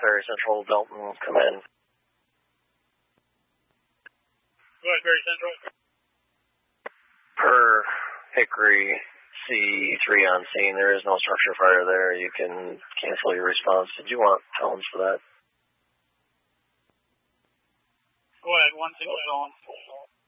Ferry Central, Dalton, come in. Go ahead, Ferry Central. Per Hickory C3 on scene, there is no structure fire there. You can cancel your response. Did you want tones for that? Go ahead, 1 single zone.